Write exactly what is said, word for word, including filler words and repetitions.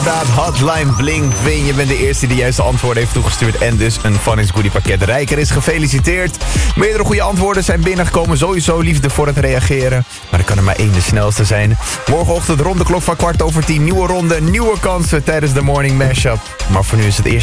inderdaad Hotline Bling Bling. Je bent de eerste die juiste antwoorden heeft toegestuurd. En dus een Funnies Goodie pakket rijker is. Gefeliciteerd. Meerdere goede antwoorden zijn binnengekomen. Sowieso liefde voor het reageren. Maar er kan er maar één de snelste zijn. Morgenochtend rond de klok van kwart over tien. Nieuwe ronde, nieuwe kansen tijdens de Morning Mashup. Maar voor nu is het eerst